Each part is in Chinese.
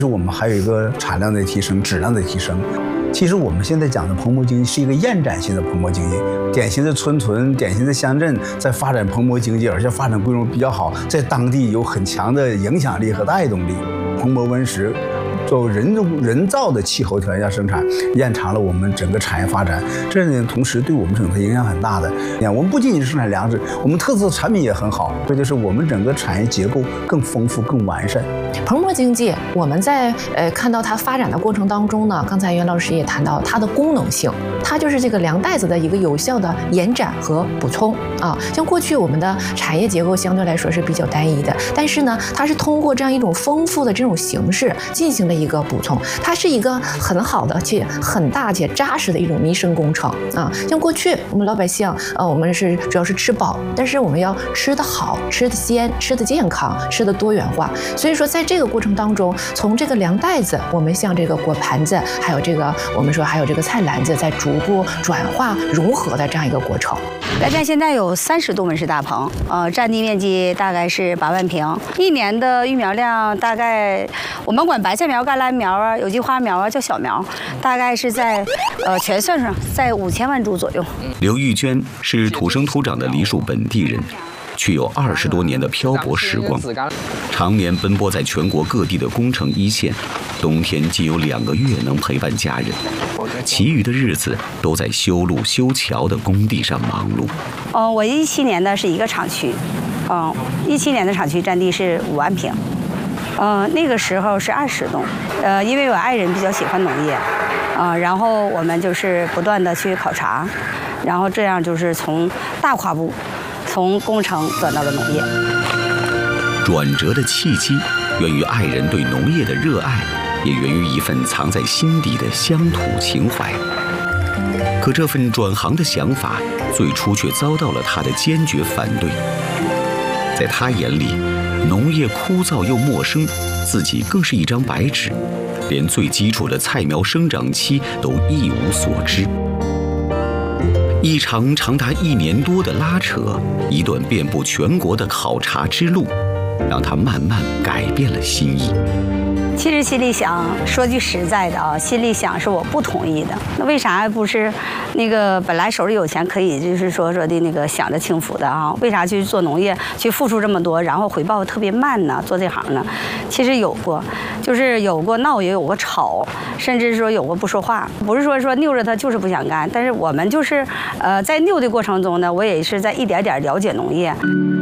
我们还有一个产量的提升、质量的提升。其实我们现在讲的蓬勃经济是一个延展性的蓬勃经济，典型的村屯、典型的乡镇在发展蓬勃经济，而且发展规模比较好，在当地有很强的影响力和带动力。蓬勃温实作为人造的气候条件下生产，延长了我们整个产业发展。这呢，同时对我们整个影响很大的。我们不仅仅是生产粮食，我们特色产品也很好，这就是我们整个产业结构更丰富、更完善。 蓬勃经济，我们在看到它发展的过程当中呢，刚才袁老师也谈到它的功能性，它就是这个粮袋子的一个有效的延展和补充啊。像过去我们的产业结构相对来说是比较单一的，但是呢，它是通过这样一种丰富的这种形式进行了一个补充，它是一个很好的且很大且扎实的一种民生工程啊。像过去我们老百姓我们是主要是吃饱，但是我们要吃得好、吃得鲜、吃得健康、吃得多元化。所以说在这个过程当中，从这个粮袋子，我们向这个果盘子，还有这个我们说还有这个菜篮子，在逐步转化融合的这样一个过程。 来站现在有30多温室大棚，占地面积大概是8万平，一年的育苗量大概我们管白菜苗、甘蓝苗啊、有机花苗啊叫小苗，大概是在全算上在5000万株左右。 刘玉娟是土生土长的梨树本地人，却有20多年的漂泊时光，常年奔波在全国各地的工程一线，冬天仅有2个月能陪伴家人，其余的日子都在修路修桥的工地上忙碌。 我17年的是一个厂区，17年的厂区占地是5万平，那个时候是20栋，因为我爱人比较喜欢农业，然后我们就是不断的去考察，然后这样就是从大跨步，从工程转到了农业。 转折的契机源于爱人对农业的热爱，也源于一份藏在心底的乡土情怀。可这份转行的想法，最初却遭到了他的坚决反对。在他眼里，农业枯燥又陌生，自己更是一张白纸，连最基础的菜苗生长期都一无所知。一场长达1年多的拉扯，一段遍布全国的考察之路，让他慢慢改变了心意。 其实心里想，说句实在的啊，心里想是我不同意的。那为啥不是那个本来手里有钱可以就是说的那个享着清福的啊？为啥去做农业，去付出这么多，然后回报特别慢呢？做这行呢，其实有过，就是有过闹，也有过吵，甚至说有过不说话。不是说拗着他就是不想干，但是我们就是在拗的过程中呢，我也是在一点点了解农业。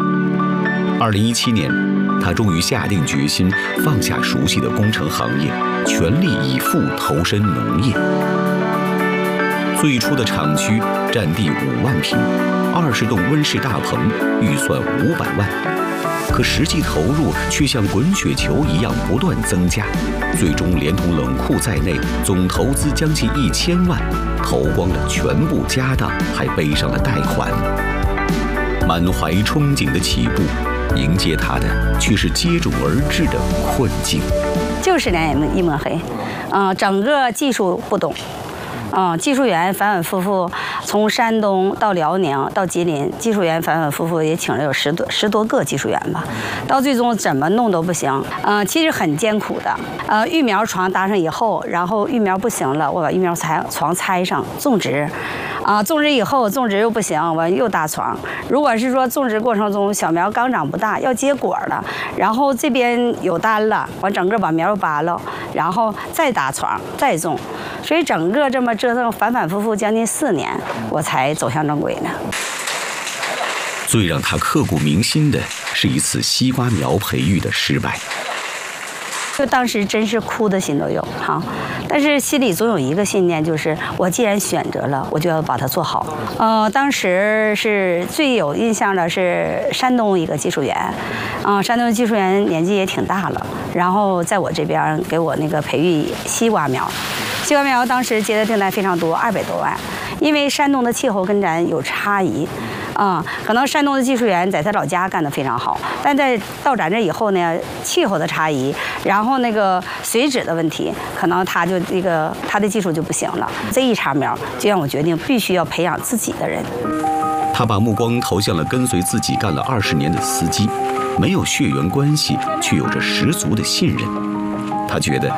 2017年。他终于下定决心放下熟悉的工程行业，全力以赴投身农业。最初的厂区占地5万平，20栋温室大棚，预算500万，可实际投入却像滚雪球一样不断增加，最终连同冷库在内，总投资将近1000万，投光了全部家当，还背上了贷款。满怀憧憬的起步，迎接他的却是接踵而至的困境。 就是两眼一抹黑，整个技术不懂，技术员反反复复，从山东到辽宁到吉林，技术员反反复复也请了有十多个技术员吧，到最终怎么弄都不行，其实很艰苦的。育苗床搭上以后，然后育苗不行了，我把育苗床拆上种植。种植以后，种植又不行，完又搭床。如果是说种植过程中小苗刚长不大，要结果了，然后这边有单了，完整个把苗又扒了，然后再搭床，再种，所以整个这么折腾反反复复将近4年，我才走向正轨呢。 最让他刻骨铭心的是一次西瓜苗培育的失败。 就当时真是哭的心都有哈，但是心里总有一个信念，就是我既然选择了，我就要把它做好。当时是最有印象的是山东一个技术员，山东技术员年纪也挺大了，然后在我这边给我那个培育西瓜苗，西瓜苗当时接的订单非常多，200多万，因为山东的气候跟咱有差异。可能山东的技术员在他老家干得非常好，但到咱这以后呢，气候的差异，然后那个水质的问题，可能他的技术就不行了。这一茬苗就让我决定必须要培养自己的人。 他把目光投向了跟随自己干了20年的司机，没有血缘关系，却有着十足的信任。 他觉得